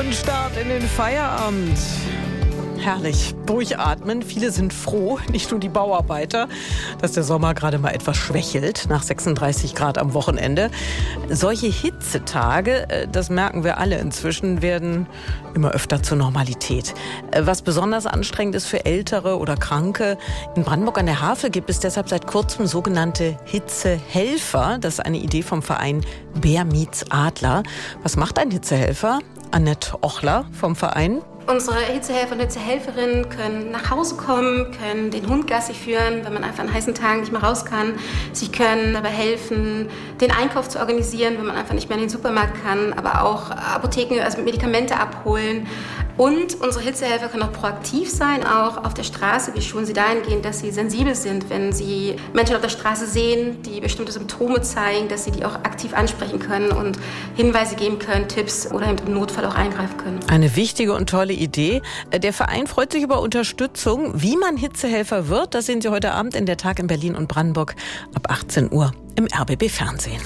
guten Start in den Feierabend. Herrlich, durchatmen. Viele sind froh, nicht nur die Bauarbeiter, dass der Sommer gerade mal etwas schwächelt, nach 36 Grad am Wochenende. Solche Hitzetage, das merken wir alle inzwischen, werden immer öfter zur Normalität. Was besonders anstrengend ist für Ältere oder Kranke. In Brandenburg an der Havel gibt es deshalb seit kurzem sogenannte Hitzehelfer. Das ist eine Idee vom Verein Bär meets Adler. Was macht ein Hitzehelfer? Annette Ochler vom Verein. Unsere Hitzehelfer und Hitzehelferinnen können nach Hause kommen, können den Hund Gassi führen, wenn man einfach an heißen Tagen nicht mehr raus kann. Sie können dabei helfen, den Einkauf zu organisieren, wenn man einfach nicht mehr in den Supermarkt kann, aber auch Apotheken, also Medikamente abholen. Und unsere Hitzehelfer können auch proaktiv sein, auch auf der Straße. Wir schulen sie dahingehend, dass sie sensibel sind, wenn sie Menschen auf der Straße sehen, die bestimmte Symptome zeigen, dass sie die auch aktiv ansprechen können und Hinweise geben können, Tipps oder im Notfall auch eingreifen können. Eine wichtige und tolle Idee. Der Verein freut sich über Unterstützung. Wie man Hitzehelfer wird, das sehen Sie heute Abend in der Tag in Berlin und Brandenburg ab 18 Uhr im RBB Fernsehen.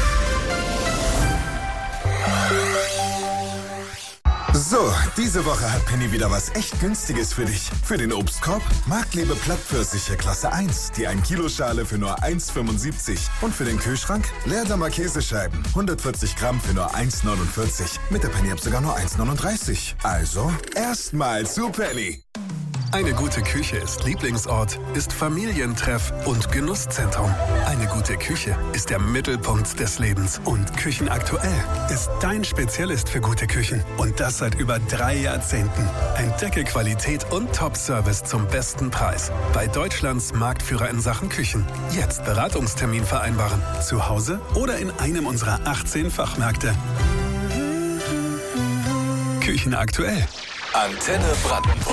So, diese Woche hat Penny wieder was echt Günstiges für dich. Für den Obstkorb Marktlebe Plattpfirsiche Klasse 1, die 1-Kilo-Schale für nur 1,75. Und für den Kühlschrank Leerdammer Käsescheiben, 140 Gramm für nur 1,49. Mit der Penny ab sogar nur 1,39. Also erstmal zu Penny. Eine gute Küche ist Lieblingsort, ist Familientreff und Genusszentrum. Eine gute Küche ist der Mittelpunkt des Lebens. Und Küchenaktuell ist dein Spezialist für gute Küchen. Und das seit über 3 Jahrzehnten. Entdecke Qualität und Top-Service zum besten Preis. Bei Deutschlands Marktführer in Sachen Küchen. Jetzt Beratungstermin vereinbaren. Zu Hause oder in einem unserer 18 Fachmärkte. Küchenaktuell. Antenne Brandenburg.